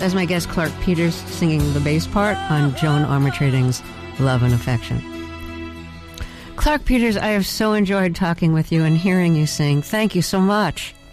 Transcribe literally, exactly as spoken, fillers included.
That's my guest, Clark Peters, singing the bass part on Joan Armatrading's Love and Affection. Clark Peters, I have so enjoyed talking with you and hearing you sing. Thank you so much.